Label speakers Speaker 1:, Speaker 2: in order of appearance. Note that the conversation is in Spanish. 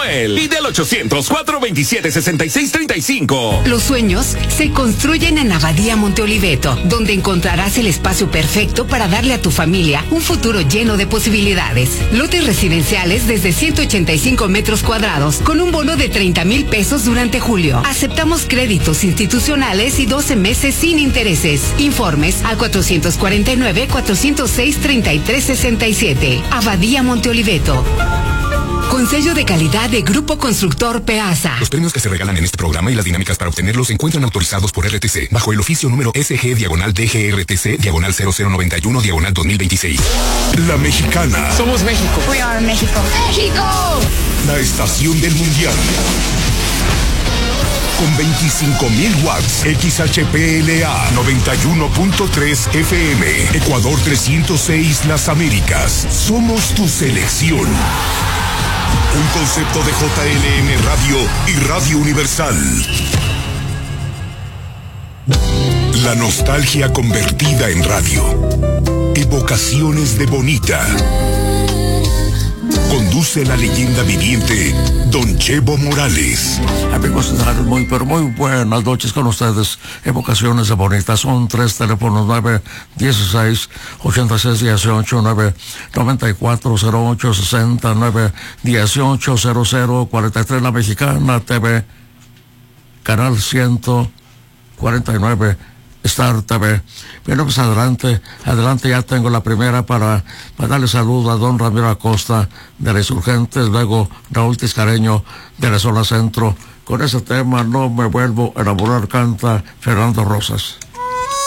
Speaker 1: Manuel. Pide al 800-427-6635.
Speaker 2: Los sueños se construyen en Abadía Monte Oliveto, donde encontrarás el espacio perfecto para darle a tu familia un futuro lleno de posibilidades. Lotes residenciales desde 185 metros cuadrados, con un bono de 30,000 pesos durante julio. Aceptamos créditos institucionales y 12 meses sin intereses. Informes al 449-406-3367. Abadía Monte Oliveto. Con sello de calidad de Grupo Constructor Peasa.
Speaker 3: Los premios que se regalan en este programa y las dinámicas para obtenerlos se encuentran autorizados por RTC, bajo el oficio número SG/DGRTC/0091-2026. La Mexicana.
Speaker 4: Somos México.
Speaker 5: We are México. ¡México!
Speaker 3: La estación del mundial. Con 25,000 watts, XHPLA 91.3 FM, Ecuador 306 Las Américas. Somos tu selección. Un concepto de JLM Radio y Radio Universal. La nostalgia convertida en radio. Evocaciones de Bonita. Conduce la leyenda viviente, Don Chevo Morales.
Speaker 6: Amigos, muy buenas noches con ustedes. Evocaciones de Bonita. Son 3 teléfonos: 916-8618, 9940869, 180043. La Mexicana TV, canal 149. Star TV. Bueno, pues adelante, ya tengo la primera para darle saludo a don Ramiro Acosta de la Insurgentes, luego Raúl Tiscareño de la zona centro. Con ese tema, No me vuelvo a enamorar, canta Fernando Rosas.